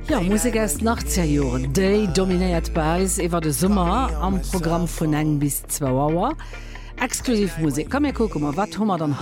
Ja, Musik aus Nachtserioen. Déi dominéiert beis iwwer de Sommer am Programm vun eng bis 2 Auer. Exklusiv Musik. Kan mir gucken, wat hummer dann